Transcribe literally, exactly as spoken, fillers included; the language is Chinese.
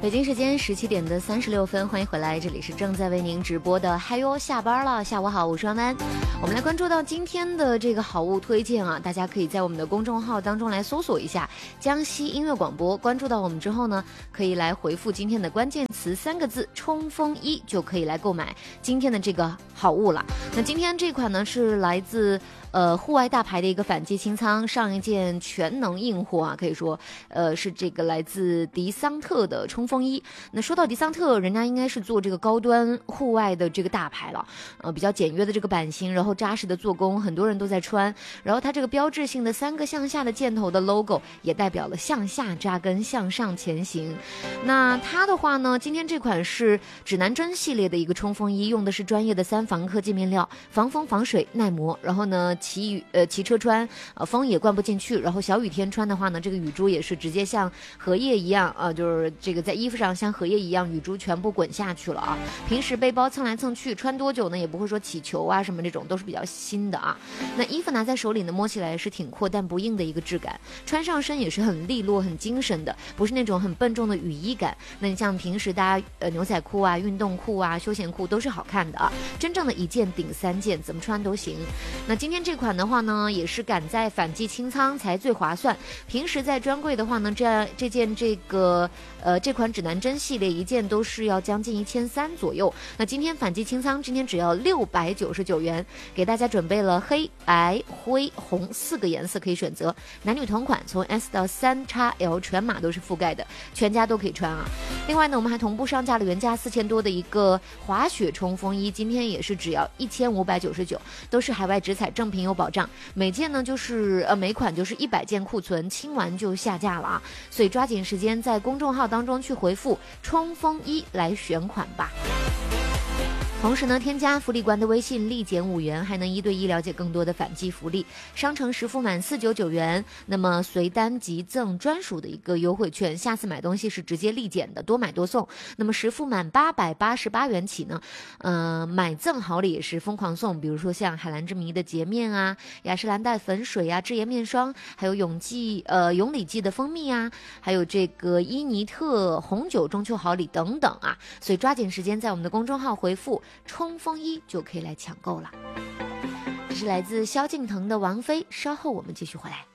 北京时间十七点的三十六分，欢迎回来，这里是正在为您直播的嗨哟下班了，下午好，我是双安。我们来关注到今天的这个好物推荐啊，大家可以在我们的公众号当中来搜索一下江西音乐广播，关注到我们之后呢，可以来回复今天的关键词三个字冲锋衣，就可以来购买今天的这个好物了。那今天这款呢是来自呃户外大牌的一个反季清仓上一件全能硬货啊，可以说呃是这个来自迪桑特的冲锋衣。那说到迪桑特，人家应该是做这个高端户外的这个大牌了，呃比较简约的这个版型，然后扎实的做工，很多人都在穿。然后它这个标志性的三个向下的箭头的 logo 也代表了向下扎根，向上前行。那它的话呢，今天这款是指南针系列的一个冲锋衣，用的是专业的三防科技面料，防风防水耐磨。然后呢，骑雨呃骑车穿，呃风也灌不进去。然后小雨天穿的话呢，这个雨珠也是直接像荷叶一样啊、呃，就是这个在衣服上像荷叶一样，雨珠全部滚下去了啊。平时背包蹭来蹭去，穿多久呢也不会说起球啊什么这种，都是比较新的啊。那衣服拿在手里呢，摸起来是挺阔但不硬的一个质感，穿上身也是很利落很精神的，不是那种很笨重的雨衣感。那你像平时大家呃牛仔裤啊、运动裤啊、休闲裤都是好看的啊，真正的一件顶三件，怎么穿都行。那今天这款的话呢，也是赶在反季清仓才最划算。平时在专柜的话呢，这样这件这个呃这款指南针系列一件都是要将近一千三左右。那今天反季清仓，今天只要六百九十九元，给大家准备了黑、白、灰、红四个颜色可以选择，男女同款，从 S 到 三 X L 全码都是覆盖的，全家都可以穿啊。另外呢，我们还同步上架了原价四千多的一个滑雪冲锋衣，今天也是只要一千五百九十九，都是海外直采，正品有保障。每件呢就是呃每款就是一百件库存，清完就下架了啊，所以抓紧时间在公众号当中去回复冲锋衣来选款吧。同时呢，添加福利官的微信立减五元，还能一对一了解更多的反季福利。商城实付满四百九十九元，那么随单即赠专属的一个优惠券，下次买东西是直接立减的，多买多送。那么实付满八百八十八元起呢，呃，买赠好礼也是疯狂送，比如说像海蓝之谜的洁面啊、雅诗兰黛粉水啊、智妍面霜，还有永记呃永礼记的蜂蜜啊，还有这个伊尼特红酒中秋好礼等等啊，所以抓紧时间在我们的公众号回复冲锋衣就可以来抢购了。这是来自萧敬腾的王菲，稍后我们继续回来。